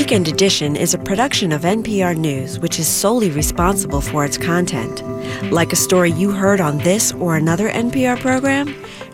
Weekend Edition is a production of NPR News, which is solely responsible for its content. Like a story you heard on this or another NPR program?